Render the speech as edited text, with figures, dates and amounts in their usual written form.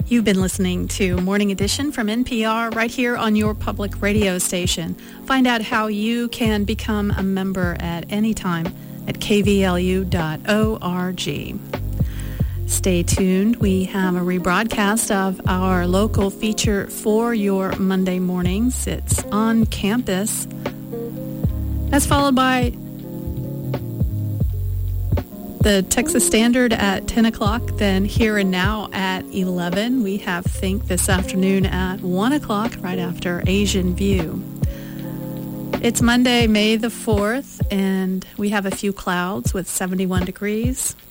You've been listening to Morning Edition from NPR right here on your public radio station. Find out how you can become a member at any time at kvlu.org. Stay tuned. We have a rebroadcast of our local feature for your Monday mornings. It's On Campus. That's followed by the Texas Standard at 10 o'clock, then Here and Now at 11. We have Think this afternoon at 1 o'clock, right after Asian View. It's Monday, May the 4th, and we have a few clouds with 71 degrees.